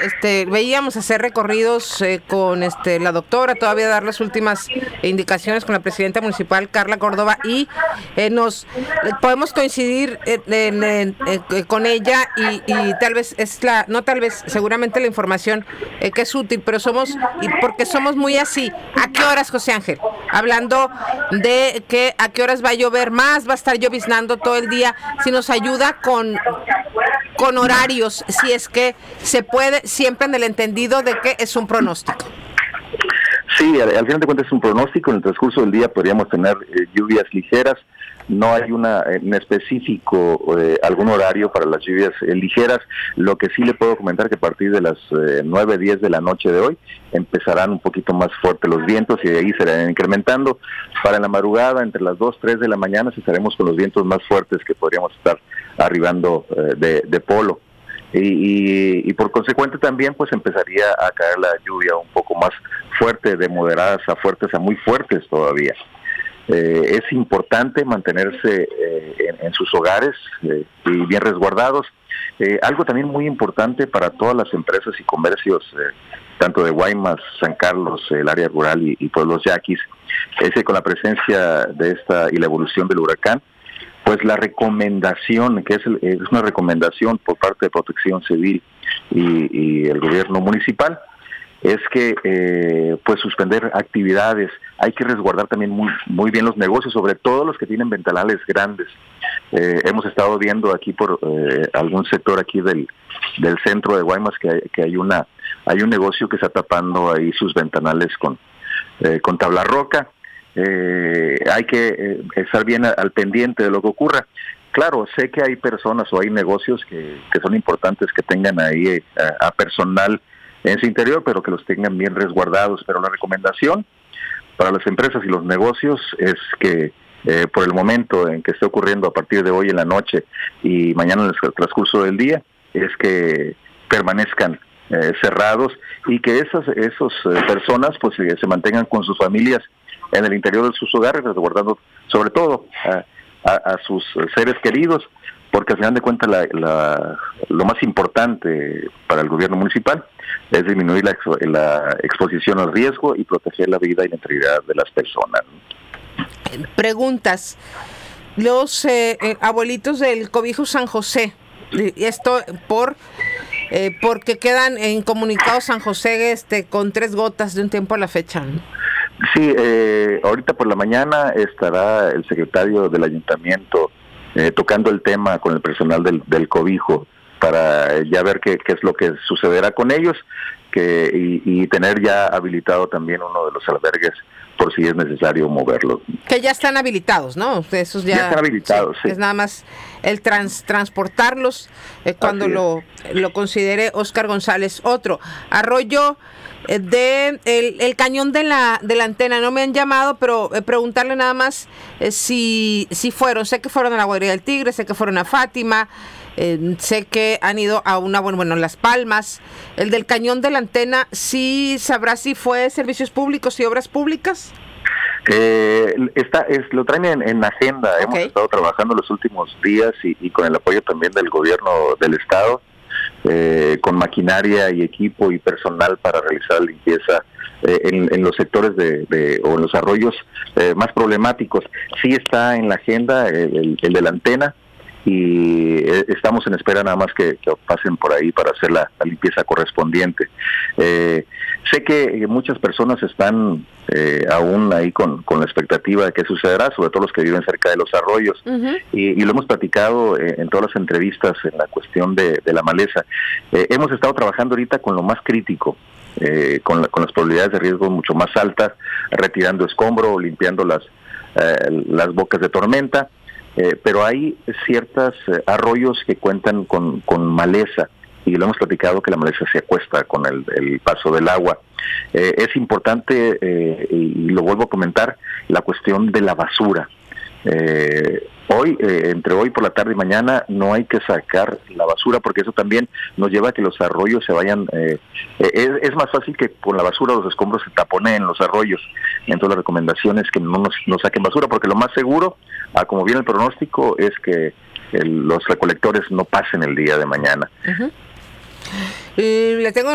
veíamos hacer recorridos con la doctora, todavía dar las últimas indicaciones con la presidenta municipal, Carla Córdoba, y nos podemos coincidir con ella y tal vez seguramente la información que es útil, pero porque somos muy así. ¿A qué horas, José Ángel? Hablando de que a qué horas va a llover más, va a estar lloviznando todo el día, si nos ayuda con horarios, si es que se puede, siempre en el entendido de que es un pronóstico. Sí, al final de cuentas es un pronóstico. En el transcurso del día podríamos tener lluvias ligeras. No hay en específico algún horario para las lluvias ligeras. Lo que sí le puedo comentar que a partir de las 9, 10 de la noche de hoy empezarán un poquito más fuertes los vientos y de ahí se irán incrementando. Para la madrugada, entre las 2, 3 de la mañana, estaremos con los vientos más fuertes que podríamos estar arribando de polo. Y por consecuente también pues empezaría a caer la lluvia un poco más fuerte, de moderadas a fuertes a muy fuertes todavía. Es importante mantenerse en sus hogares y bien resguardados. Algo también muy importante para todas las empresas y comercios, tanto de Guaymas, San Carlos, el área rural y pueblos yaquis, es que con la presencia de esta y la evolución del huracán, pues la recomendación, que es una recomendación por parte de Protección Civil y el gobierno municipal, es que pues suspender actividades. Hay que resguardar también muy bien los negocios, sobre todo los que tienen ventanales grandes. Hemos estado viendo aquí por algún sector aquí del centro de Guaymas que hay un negocio que está tapando ahí sus ventanales con tabla roca. Hay que estar bien al pendiente de lo que ocurra. Claro, sé que hay personas o hay negocios que son importantes que tengan ahí a personal en su interior, pero que los tengan bien resguardados. Pero la recomendación para las empresas y los negocios es que por el momento en que esté ocurriendo a partir de hoy en la noche y mañana en el transcurso del día, es que permanezcan cerrados y que esas personas pues se mantengan con sus familias en el interior de sus hogares, resguardando sobre todo a sus seres queridos, porque al final de cuentas lo más importante para el gobierno municipal es disminuir la exposición al riesgo y proteger la vida y la integridad de las personas. Preguntas. Los abuelitos del Cobijo San José, esto porque quedan incomunicados San José con 3 gotas de un tiempo a la fecha, ¿no? Sí, ahorita por la mañana estará el secretario del ayuntamiento tocando el tema con el personal del Cobijo para ya ver qué es lo que sucederá con ellos y tener ya habilitado también uno de los albergues por si es necesario moverlo. Que ya están habilitados, ¿no? Esos ya están habilitados, sí. Es nada más el transportarlos cuando lo considere Óscar González. Otro, arroyo el cañón de la antena. No me han llamado, pero preguntarle nada más si fueron. Sé que fueron a la Guarida del Tigre, sé que fueron a Fátima, sé que han ido a Las Palmas. El del cañón de la antena, ¿sí sabrá si fue servicios públicos y obras públicas? Lo traen en agenda. Okay. Hemos estado trabajando los últimos días y con el apoyo también del gobierno del estado, con maquinaria y equipo y personal para realizar la limpieza en los sectores o en los arroyos más problemáticos. Sí está en la agenda el de la antena y estamos en espera nada más que pasen por ahí para hacer la limpieza correspondiente. Sé que muchas personas están aún ahí con la expectativa de qué sucederá, sobre todo los que viven cerca de los arroyos. Uh-huh. Y lo hemos platicado en todas las entrevistas en la cuestión de la maleza. Hemos estado trabajando ahorita con lo más crítico, con las probabilidades de riesgo mucho más altas, retirando escombro, limpiando las bocas de tormenta, pero hay ciertos arroyos que cuentan con maleza, y lo hemos platicado que la maleza se acuesta con el paso del agua. Es importante, y lo vuelvo a comentar, la cuestión de la basura. Hoy, entre hoy por la tarde y mañana, no hay que sacar la basura, porque eso también nos lleva a que los arroyos se vayan. Es más fácil que con la basura los escombros se taponeen los arroyos. Entonces la recomendación es que no saquen basura, porque lo más seguro, como viene el pronóstico, es que los recolectores no pasen el día de mañana. Uh-huh. Le tengo